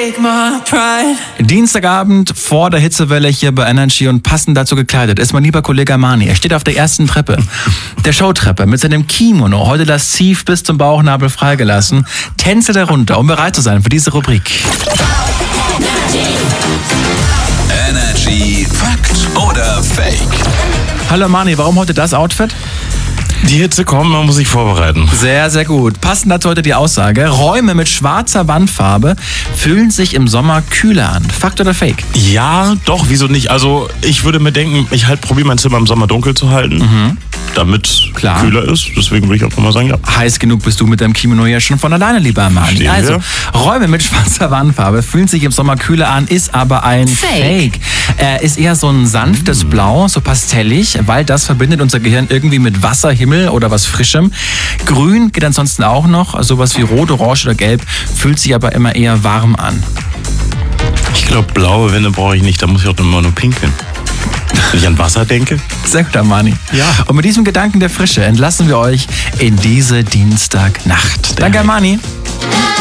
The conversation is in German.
Dienstagabend vor der Hitzewelle hier bei Energy und passend dazu gekleidet ist mein lieber Kollege Armani. Er steht auf der ersten Treppe, der Showtreppe, mit seinem Kimono, heute lasziv bis zum Bauchnabel freigelassen, tänzelt er runter, um bereit zu sein für diese Rubrik. Energy Fakt oder Fake? Hallo Armani, warum heute das Outfit? Die Hitze kommt, man muss sich vorbereiten. Sehr, sehr gut. Passend dazu heute die Aussage: Räume mit schwarzer Wandfarbe fühlen sich im Sommer kühler an. Fakt oder Fake? Ja, doch, wieso nicht? Also ich würde mir denken, ich probiere mein Zimmer im Sommer dunkel zu halten, damit Klar. kühler ist. Deswegen würde ich auch mal sagen, ja. Heiß genug bist du mit deinem Kimono ja schon von alleine, lieber Armani. Verstehen Also, wir. Räume mit schwarzer Wandfarbe fühlen sich im Sommer kühler an, ist aber ein Fake. Ist eher so ein sanftes Blau, so pastellig, weil das verbindet unser Gehirn irgendwie mit Wasser, Himmel oder was Frischem. Grün geht ansonsten auch noch, sowas wie Rot, Orange oder Gelb, fühlt sich aber immer eher warm an. Ich glaube, blaue Wände brauche ich nicht, da muss ich auch immer nur pinkeln. Wenn ich an Wasser denke. Sehr gut, Armani. Ja. Und mit diesem Gedanken der Frische entlassen wir euch in diese Dienstagnacht. Danke, Armani.